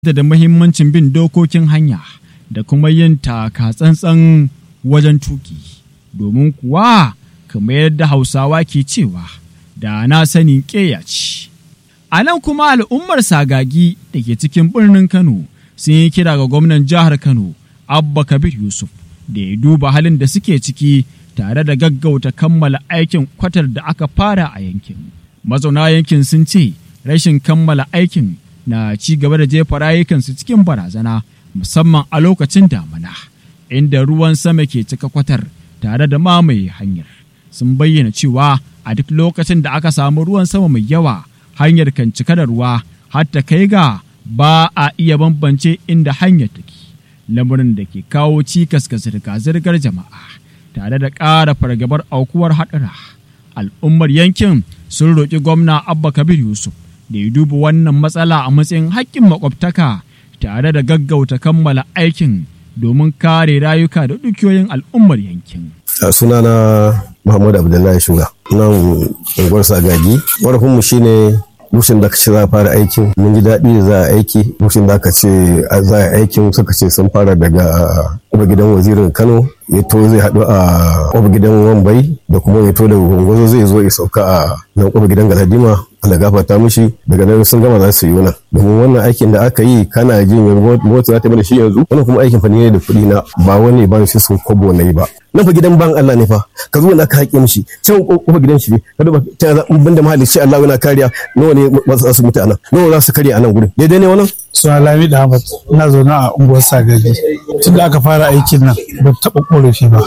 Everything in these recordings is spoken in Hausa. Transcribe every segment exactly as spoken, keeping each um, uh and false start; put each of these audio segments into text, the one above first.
da muhimmancin bin dokokin hanya da kuma yin taka tsantsan wajen tuki, domin kuwa kamar yadda Hausawa ke cewa da na sani ƙeya ce. A nan kuma al'ummar Sagagi da ke cikin birnin Kano sun yi kira ga gwamnan jihar Kano Abba Kabir Yusuf da ya duba halin da suke ciki tare da gaggauta kammala aikin kwatar da aka fara a yankin. Mazauna yankin sun ce rashin kammala aikin na ci gaba da jefa rayukansu cikin barazana musamman a lokacin damina, inda ruwan sama ke cika kwatar tare da mamaye hanyar. Sun bayyana cewa a duk lokacin da aka samu ruwan sama mai yawa hanyar kan cika da ruwa har ta kai ga ba a iya bambance inda hanyar take, lamarin da ke kawo cikas ga zirga-zirgar jama'a tare da ƙara fargabar aukuwar haɗura. Al'ummar yankin sun roƙi gwamna Abba Kabir Yusuf da ya duba wannan matsala a matsayin haƙƙin makwabtaka tare da gaggauta kammala aikin domin kare rayuka da dukiyoyin al'ummar yankin. Sunana Muhammad Abdullahi Shuga, nan unguwar Sagagi. Warafinmu shine lokacin da aka ce za a fara aikin mun ji daɗi da za a aiki. Lokacin da aka ce za a aikin suka ce sun fara daga ƙofar gidan wazirin Kano, ya to zai haɗu a ƙofar gidan Wambai da kuma ya to daga Gwangwazo zai zo ya sauka a nan ƙofar gidan Galadima. Allah gafarta mishi, daga nan sun gama za su yi wannan. Domin wannan aikin da aka yi kana jin mota za ta bada shi yanzu, wannan kuma aikin fa ne da kuɗi na ba wani ban shi sun kobo na yi ba. Nan fa gidan ban Allah ne fa, ka zo na ka haƙe mishi, can ƙofar gidan shi ne, ka duba ta za ban da mahalli sai Allah yana kariya, nawa ne za su mutu a nan, nawa za su karya a nan gurin. Daidai ne wannan? Suna Lami da Ahmad, ina zaune a unguwar Sagagi. Tun da aka fara aikin nan, ban taɓa ƙorafi ba.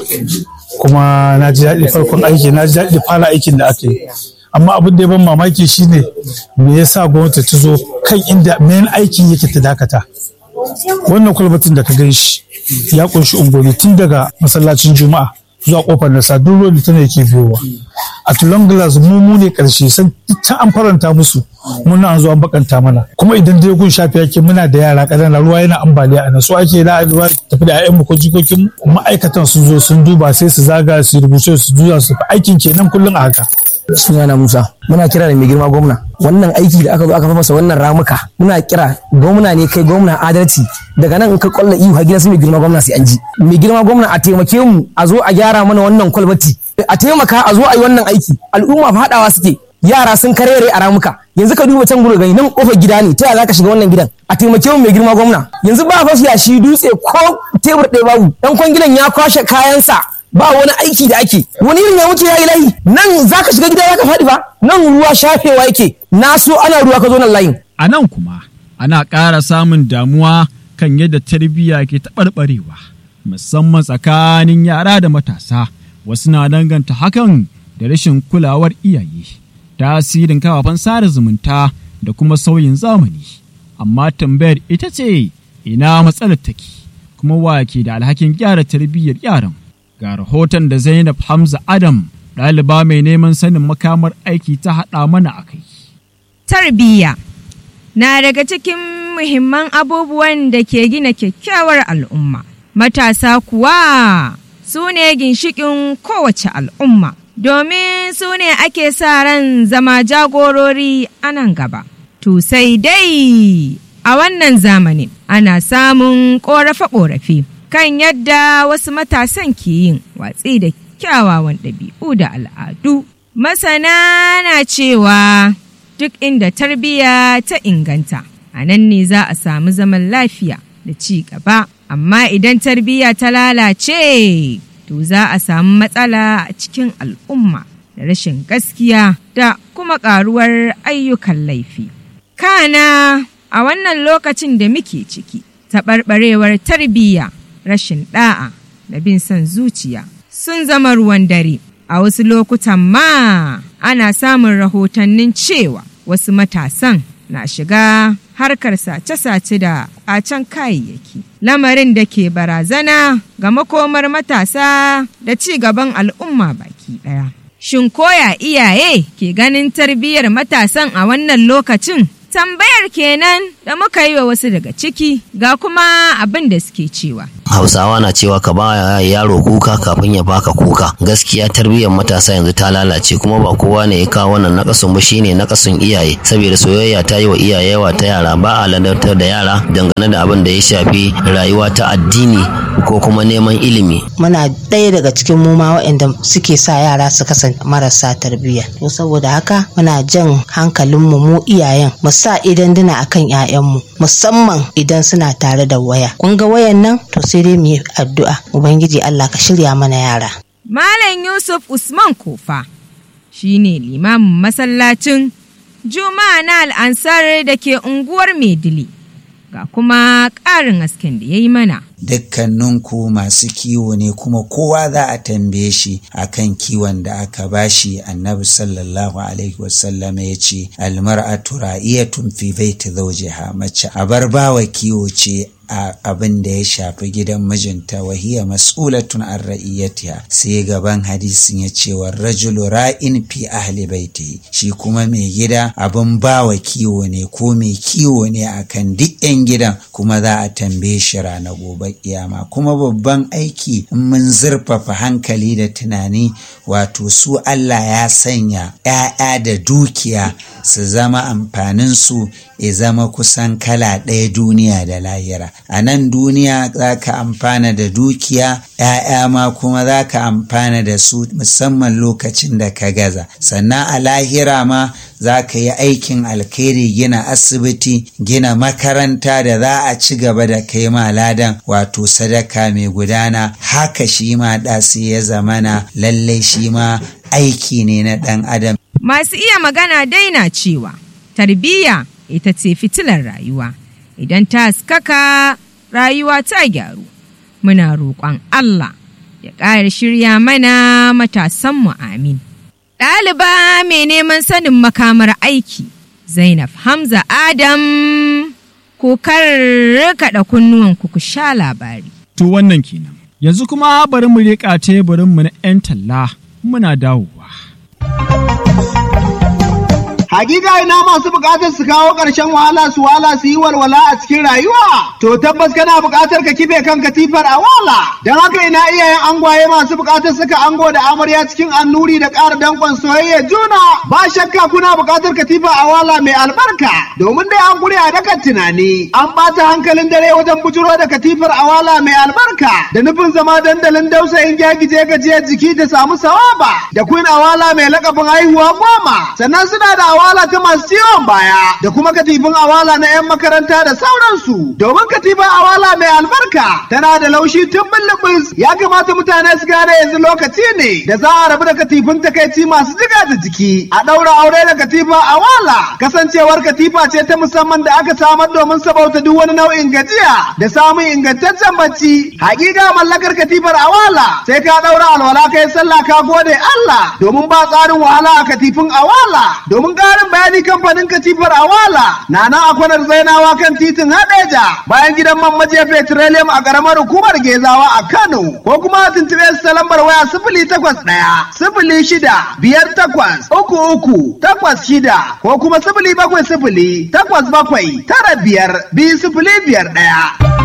Kuma na ji daɗi farkon aiki, na ji daɗi fara aikin da aka yi. Amma abin da ya ban mamaki shine me yasa gwamnati ta zo kan inda main aikin yake ta dakata. Wannan kwalbatin da ka gan shi ya kunshi unguwanni tun daga masallacin Juma'a zuwa kofar Nasa, duk ruwan da tana yake biyowa. A Tulon Glass mu mu ne karshe san can an faranta musu, mun an zo an bakanta mana. Kuma idan dai gun shafi yake muna da yara ƙanana, ruwa yana ambaliya a nan, so ake da ruwa tafi da ƴaƴan mu ko jikokin ma'aikatan sun zo sun duba sai su zaga su rubuce su duba su aikin kenan kullum a haka. Sunana Musa, muna kira da mai girma gwamna, wannan aiki da aka zo aka masa wannan ramuka, muna kira gwamna ne kai gwamna adalci, daga nan in ka kwalla ihu har gidan su mai girma gwamna sai an ji. Mai girma gwamna a taimake mu a zo a gyara mana wannan kwalbati, a taimaka a zo a yi wannan aiki. Al'umma faɗawa suke, yara sun karere a ramuka, yanzu ka duba can gudu gani nan kofar gida ne, ta yaya za ka shiga wannan gidan? A taimake mu mai girma gwamna, yanzu ba fashiya shi dutse ko tebur ɗaya babu, ɗan kwangilan ya kwashe kayansa. Ba wani aiki da ake, wani irin ya wuce ya yi layi, nan za ka shiga gida ya ka faɗi ba, nan ruwa shafewa yake, na so ana ruwa ka zo nan layin. A nan kuma ana ƙara samun damuwa kan yadda tarbiyya ke taɓarɓarewa, musamman tsakanin yara da matasa. Wasu na danganta hakan da rashin kulawar iyaye, tasirin kafafen sada zumunta da kuma sauyin zamani. Amma tambayar ita ce ina matsalar take, kuma wa ke da alhakin gyara tarbiyyar yaran? Ga rahoton da Zainab Hamza Adam, ɗaliba mai neman sanin makamar aiki ta haɗa mana a kai. Tarbiyya na daga cikin muhimman abubuwan da ke gina kyakkyawar al'umma. Matasa kuwa su ne ginshiƙin kowace al'umma, domin su ne ake sa ran zama jagorori a nan gaba. To sai dai a wannan zamanin ana samun ƙorafe-ƙorafe kan yadda wasu matasan ke yin watsi da kyawawan ɗabi'u da al'adu. Masana na cewa duk inda tarbiyya ta inganta, a nan ne za a samu zaman lafiya da ci gaba. Amma idan tarbiyya ta lalace, to za a samu matsala a cikin al'umma da rashin gaskiya da kuma ƙaruwar ayyukan laifi. Kana a wannan lokacin da muke ciki, taɓarɓarewar tarbiyya, rashin ɗa'a da bin son zuciya sun zama ruwan dare. A wasu lokutan ma ana samun rahotannin cewa wasu matasan na shiga harkar sace-sace da ƙwacen kayayyaki, lamarin da ke barazana ga makomar matasa da ci gaban al'umma baki ɗaya. Shin koya iyaye ke ganin tarbiyyar matasan a wannan lokacin? Tambayar kenan da muka yi wa wasu daga ciki ga kuma abin da suke cewa. Hausawa na cewa ka ba yaro kuka kafin ya baka kuka. Gaskiya tarbiyyar matasa yanzu ta lalace kuma ba kowa ne ya kawo wannan nakasun ba, shine nakasun iyaye. Saboda soyayya ta yi wa iyaye yawa ta yara, ba a ladabtar da yara dangane da abin da ya shafi rayuwa ta addini ko kuma neman ilimi. Muna ɗaya daga cikin mu ma waɗanda suke sa yara su kasance marasa tarbiyya. To saboda haka muna jan hankalinmu mu iyayen mu sa idan dina akan 'ya'yanmu musamman idan suna tare da waya. Kun ga wayan nan to sai dai mu yi addu'a ubangiji Allah ka shirya mana yara. Malam Yusuf Usman Kofa shine limamin masallacin Juma'a na Al'ansar da ke unguwar Maidili, ga kuma ƙarin hasken da ya yi mana. Dukkaninku masu kiwo ne kuma kowa za a tambaye shi akan kiwon da aka bashi. Annabi sallallahu alaihi wasallam ya ce almar'atu ra'iyatun fi baiti zawjiha, mace abar bawa kiwo ce a abin da ya shafi gidan mijinta, wahiya mas'ulatun an ra'iyatiha. Sai gaban hadisin ya ce wa rajulu ra'in fi ahli baitihi, shi kuma mai gida abin bawa kiwo ne ko mai kiwo ne akan duk 'yan gidan, kuma za a tambaye shi ranar gobe kiyama. Kuma babban aiki in mun zurfafa hankali da tunani, wato su Allah ya sanya 'ya'ya da dukiya su zama amfanin su ya zama kusan kala ɗaya duniya da lahira. A nan duniya za ka amfana da dukiya, 'ya'ya ma kuma za ka amfana da su musamman lokacin da ka gaza. Sannan a lahira ma za ka yi aikin alkhairi, gina asibiti, gina makaranta da za a ci gaba da kai ma ladan, wato sadaka mai gudana. Haka shi ma ɗasi ya zamana lallai shi ma aiki ne na ɗan adam. Masu iya magana daina cewa tarbiyya ita ce fitilar rayuwa, idan ta haskaka rayuwa ta gyaru. Muna roƙon Allah ya ƙara shirya mana matasanmu, amin. Ɗaliba mai neman sanin makamar aiki Zainab Hamza Adam, ko karkaɗa kunnuwanku ku sha labari. To wannan kenan. Yanzu kuma bari mu riƙa teburinmu na 'yan talla, muna dawowa. Hakika ina masu bukatar su kawo ƙarshen wahala su wala su yi walwala a cikin rayuwa. To tabbas kana bukatar ka kife kan katifar a wala. Don haka ina iyayen angwaye masu bukatar saka ango da amarya cikin annuri da ƙara danƙon soyayya juna. Ba shakka kuna bukatar katifa a wala mai albarka. Domin dai an guri a dakan tunani. An ɓata hankalin dare wajen bujuro da katifar a wala mai albarka. Da nufin zama dandalin dausayin gyagije gajiyar jiki da samu sawaba. Da queen awala mai lakabin haihuwa goma. Sannan suna da awala ta masu ciwon baya da kuma katifin awala na 'yan makaranta da sauransu. Domin katifin awala mai albarka tana da laushi tun bulubus. Ya kamata mutane su gane yanzu lokaci ne da za a rabu da katifin takaici masu jiga da jiki. A ɗaura aure da katifin awala. Kasancewar katifa ce ta musamman da aka samar domin sabauta duk wani nau'in gajiya da samun ingantaccen bacci. Hakika mallakar katifar awala sai ka ɗaura alwala kai sallah ka gode Allah. Domin ba tsarin wahala a katifin awala. Domin ƙarin bayani kamfanin katifar awala na nan a kwanar zainawa kan titin Hadeja bayan gidan man maje petroleum a ƙaramar hukumar Gezawa a Kano, ko kuma a tuntuɓe su ta lambar waya sifili takwas ɗaya sifili shida biyar takwas uku uku takwas shida ko kuma sifili bakwai sifili takwas bakwai tara biyar biyu sifili biyar ɗaya.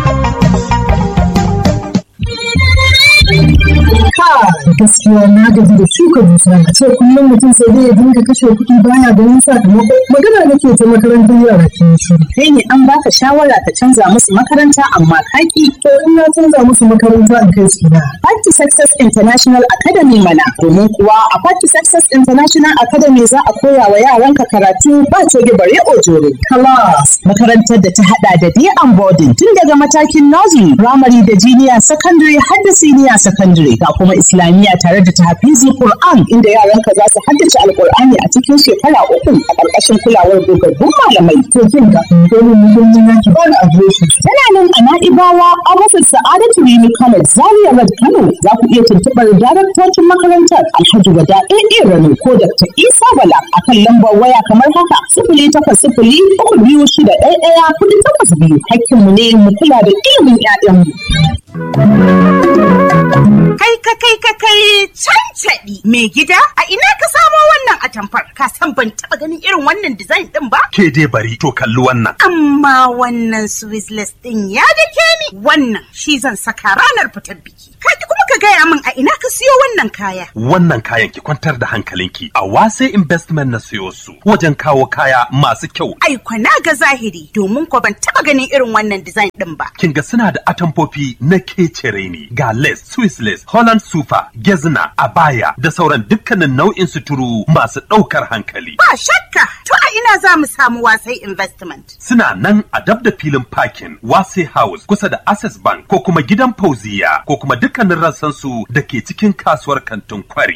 Gaskiya na gaji da shuka dusa a ce kullum mutum sai dai ya dinga kashe kuɗi baya ganin sakamako. Magana nake ta makarantar yara ke shi. Kai ne an baka shawara ka canza musu makaranta amma kaki. To in na canza musu makaranta in kai su na. Party Success International Academy mana. Domin kuwa a Party Success International Academy za a koya wa yaranka karatu ba coge bare ojoro. Class. Makarantar da ta hada da day and boarding tun daga matakin nursery, primary da junior secondary har da senior secondary. Ga kuma Islamiyya tare da tahfizi Qur'an inda yaranka za su haddace Alqur'ani a cikin shekara uku a ƙarƙashin kulawar dogaggun malamai. To kin ga dole mu mun yi ki ba adireshi. Tana nan a Na'ibawa a rufin Sa'adatu Rimi College Zaria Road Kano. Za ku iya tuntuɓar daraktocin makarantar Alhaji Wada A A Rano ko Dakta Isa Bala akan lambar waya kamar haka sifili takwas sifili uku biyu shida ɗaya ɗaya kuɗi takwas biyu. Hakkinmu ne mu kula da ilimin 'ya'yanmu. Kai ka kai ka kai cancaɗi. Mai gida a ina ka samo wannan atamfar? Ka san ban taɓa ganin irin wannan design ɗin ba? Ke dai bari to kalli wannan. Amma wannan Swissless ɗin ya dake ni. Wannan shi zan saka ranar fitar biki. Ka ki kuma ka gaya min a ina ka siyo wannan kaya. Wannan kayan ki kwantar da hankalinki a Wase Investment na siyo su wajen kawo kaya masu kyau. Ai kwana ga zahiri domin ko ban taɓa ganin irin wannan design ɗin ba. Kin ga suna da atamfofi na kecere ne ga lace, Swiss lace, Holland super, gezna, abaya da sauran dukkanin nau'in suturu masu ɗaukar hankali. Ba shakka, to a ina za mu samu Wasai Investment. Suna nan a dab da filin parking Wasai House kusa da Access Bank ko kuma gidan Fauziya ko kuma dukkanin rassan su da ke cikin kasuwar kantin Kwari.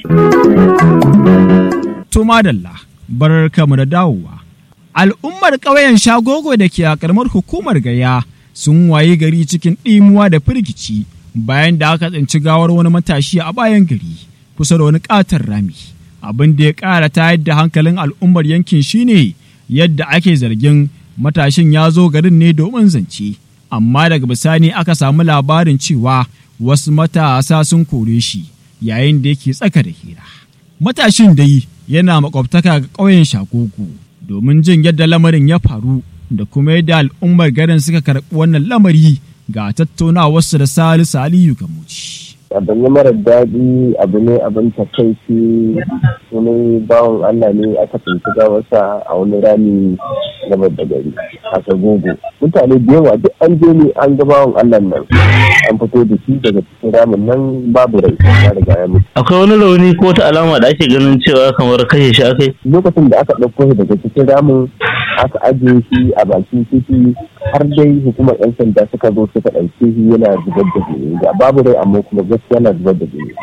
To madalla, barkamu da dawowa. Al'ummar ƙauyen Shagogo da ke a ƙaramar hukumar Gaya sun waye gari cikin ɗimuwa da firgici bayan da aka tsinci gawar wani matashi a bayan gari kusa da wani ƙaton rami. Abin da ya ƙara tayar da hankalin al'ummar yankin shine yadda ake zargin matashin ya zo garin ne domin zance, amma daga bisani aka samu labarin cewa wasu matasa sun kore shi yayin da yake tsaka da hira. Matashin dai yana makwabtaka ga ƙauyen Shagogo domin jin yadda lamarin ya faru da kuma yadda al'ummar garin suka karɓi wannan lamari ga tattaunawarsu da Salisu Aliyu Gamuci. Abu ne mara daɗi, abu ne abin takaici, wani bawan Allah ne aka tsinci gawarsa a wani rami gaba da gari a Shagogo. Mutane da yawa duk an je ne an ga bawan Allah nan an fito da shi daga cikin ramin nan babu rai ya riga ya mutu. Akwai wani rauni ko wata alama da ake ganin cewa kamar kashe shi akai? Lokacin da aka ɗauko shi daga cikin ramin aka ajiye shi a bakin titi har dai hukumar 'yan sanda suka zo suka ɗauke shi yana zubar da jini. Ga babu rai amma kuma gaskiya yana zubar da jini.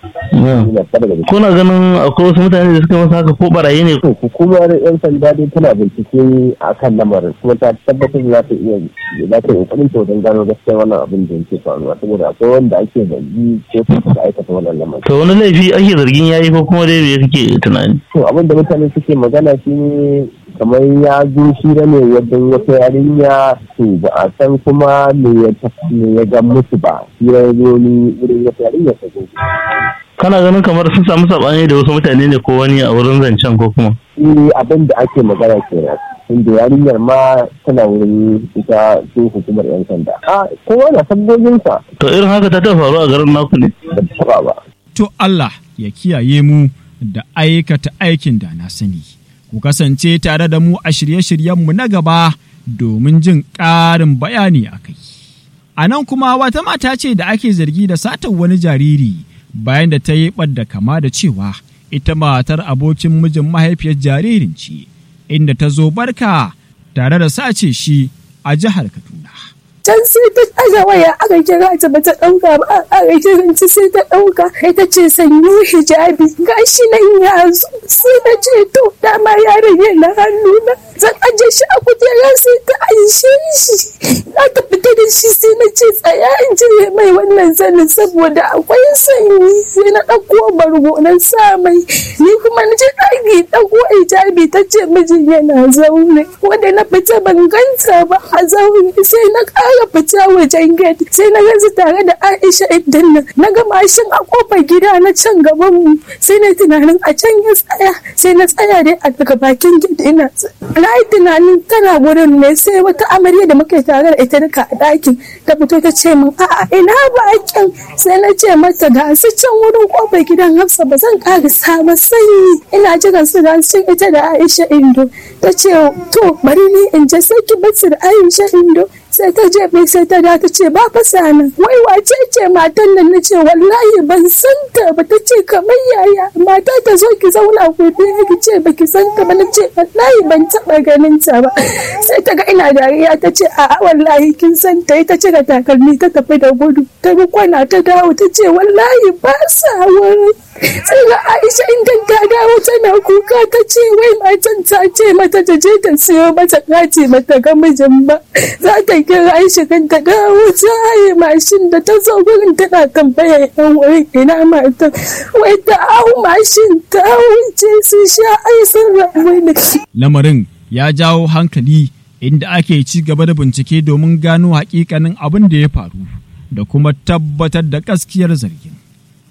Kuna ganin akwai wasu mutane da suka masa haka ko barayi ne? Hukumar 'yan sanda dai tana bincike a kan lamarin kuma ta tabbatar za ta iya za ta yi ƙoƙarin ta wajen gano gaskiya wannan abin da yake faruwa saboda akwai wanda ake zargi ko suka aikata wannan lamarin. To wani laifi ake zargin yayi ko kuma dai me kake tunani? To abin da mutane suke magana shi ne kamar ya zo shira ne wajen wata yarinya to ba a san kuma me ya ga musu ba shira ya zo ni wurin wata yarinya ta zo. Kana ganin kamar sun samu sabani da wasu mutane ne ko wani a wurin zancen ko kuma? Eh abin da ake magana kenan. Inda yarinyar ma tana wurin ita su hukumar 'yan sanda. A kowa na sabgoginsa. To irin haka ta taɓa faru a garin naku ne? Ba ta taɓa ba. To Allah ya kiyaye mu da aikata aikin da na sani. Ku kasance tare da mu a shirye-shiryenmu na gaba domin jin ƙarin bayani a kai. A nan kuma wata mata ce da ake zargi da satar wani jariri bayan da ta yi ɓadda kama da cewa ita matar abokin mijin mahaifiyar jaririn ce, inda ta zo barka tare da sace shi a jihar Kaduna. Can sai ta aza waya aka kira ta bata ɗauka ba aka kiran ta sai ta ɗauka kai ta ce sanyo hijabi gashi nan ya zo sai na ce to dama yaron yana hannuna zan aje shi a kujera sai ta aishe shi na ta fita da shi sai na ce tsaya in cire mai wannan zanin saboda akwai sanyi sai na ɗauko bargo na sa mai ni kuma na ce ɗaki ɗauko hijabi ta ce mijin yana zaune wanda na fita ban ganta ba a zaune sai na ƙara ya fita wajen gate sai na gansu tare da Aisha idan nan na ga mashin a kofar gida na can gaban mu sai na tunanin a can ya tsaya sai na tsaya dai a daga bakin gate ina na yi tunanin tana wurin ne sai wata amarya da muke tare da ita duka a ɗakin ta fito ta ce min a'a ina bakin sai na ce mata ga su can wurin kofar gidan Hafsa ba zan ƙarisa ba sai ina jiran su da su ita da Aisha Indo ta ce to bari ni in je sai ki bar su da Aisha Indo sai ta je bai sai ta da ta ce ba fa sanan wai wace ce matan nan na ce wallahi ban san ta ba ta ce kamar yaya mata ta zo ki zauna gobe ki ce ba ki san ta ba na ce wallahi ban taba ganin ta ba sai ta ga ina dariya ta ce a wallahi kin san ta ta cire takalmi ta tafi da gudu ta bi kwana ta dawo ta ce wallahi ba sa wurin sai ga Aisha inda ta dawo tana kuka ta ce wai matan ta ce mata ta je ta siyo mata kati mata ga mijin ba za ta kira Aisha kan ta dawo ta haye mashin da ta zo gurin tana tambaya yan wurin ina matan wai ta hau mashin ta wuce su sha aisan rabu. Lamarin ya jawo hankali inda ake ci gaba da bincike domin gano hakikanin abin da ya faru da kuma tabbatar da gaskiyar zargin.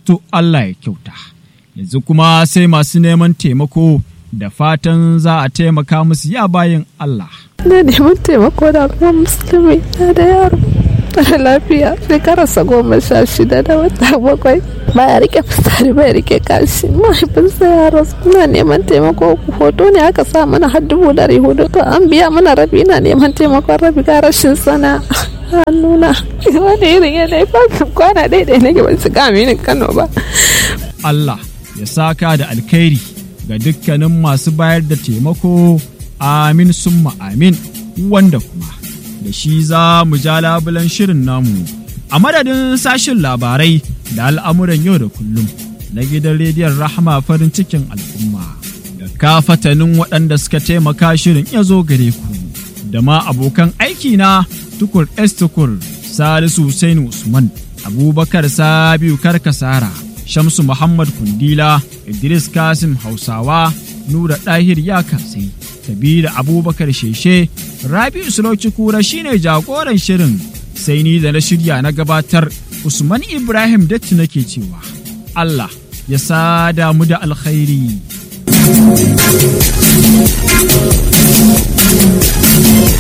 to Allah ya kyauta. Yanzu kuma sai masu neman taimako da fatan za a taimaka musu ya bayin Allah. Na neman taimako da kuma musulmi na da yaro mara lafiya shekararsa goma sha shida da wata bakwai baya rike fitsari baya rike kashi mahaifinsa ya rasu. Na neman taimako hoto ne aka sa mana har dubu dari hudu to an biya mana rabi. Na neman taimakon rabi ga rashin sana hannuna wani irin yanayi fasin kwana daidai nake ban shiga aminin Kano ba. Allah ya saka da alkhairi ga dukkanin masu bayar da taimako, amin summa amin, wanda kuma da shi za mu ja labulan shirin namu a madadin sashin labarai da al'amuran yau da kullum na gidan rediyon Rahama farin cikin al'umma da kafatanin waɗanda suka taimaka shirin ya zo gare ku da ma abokan aiki na Tukur S Tukur, Salisu Hussein Usman, Abubakar Sabiu Karkasara, Shamsu Muhammad Kundila, Idris Kasim Hausawa, Nura Dahir ya kasai, Kabiru Abubakar Sheshe, Rabi'u Sulauci Kura shine jagoran shirin, sai ni da na shirya na gabatar Usman Ibrahim Datti nake cewa Allah ya sada mu da alkhairi.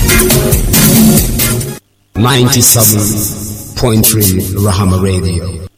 ninety-seven point three Rahama Radio.